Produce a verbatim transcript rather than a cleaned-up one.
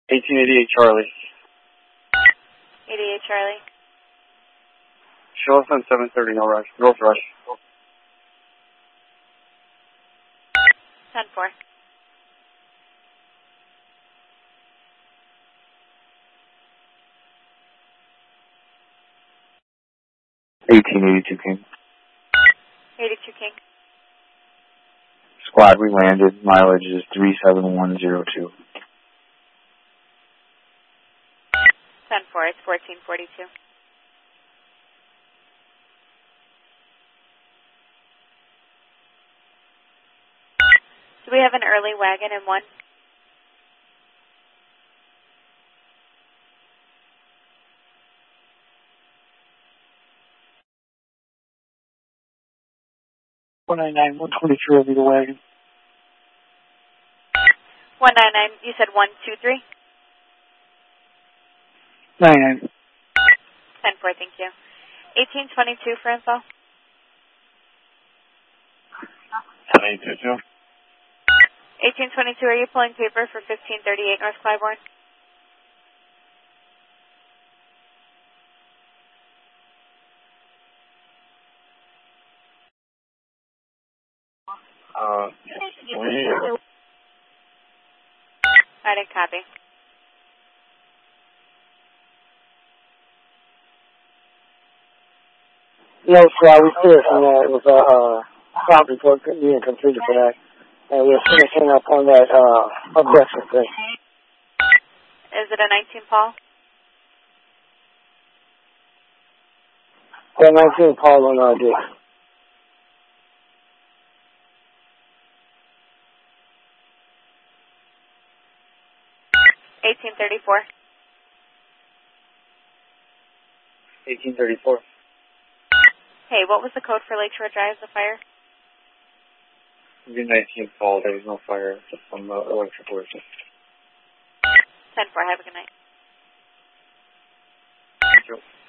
eighteen eighty-eight Charlie. eighty-eight Charlie. Show us on seven thirty, no rush. North rush. ten four. eighteen eighty-two King. eighty-two King. Squad, we landed. Mileage is three seven one zero two. ten four, it's fourteen forty-two. Do we have an early wagon in one? one ninety-nine, one twenty-three will be the wagon. one ninety-nine, you said one two three? ninety-nine. ten four, thank you. eighteen twenty-two for info. ten eighty-two. eighteen twenty-two, are you pulling paper for fifteen thirty-eight North Clybourne? Uh, we... I didn't copy. No, sir, we cleared from that. It was a uh, stop report being completed for that. And we're finishing up on that uh, objective thing. Is it a nineteen Paul? Yeah, nineteen Paul on our deal. eighteen thirty-four. eighteen thirty-four. Hey, what was the code for Lakeshore Drive, the fire? It'll be nineteen Paul. There was no fire, just some uh, electrical issue. ten four, have a good night. Thank you.